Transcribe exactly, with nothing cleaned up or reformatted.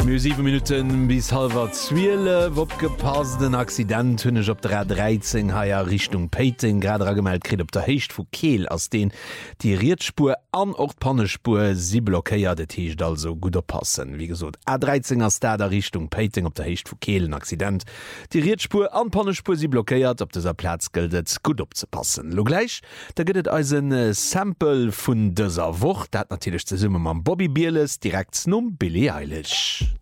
sieben Minuten bis halber zwölf opgepasst den Accident hunnech op der dreizehn haier Richtung Peiting gerade gemeldet krit op der Hecht vu Kehl ass den die Rietspur an ort Pannespur sie blockéiert de Techt also gut oppassen wie gesot A dreizehn as da der Richtung Peiting op der Hecht vu Kehlen Accident die Rietspur an Pannespur sie blockéiert op dieser Platz gildet gut opzepassen lo gleich da gëtt als een äh, Sample vun dëser Woch dat natürlich ze summe man Bobby Bieles direkt num Billie Eilish.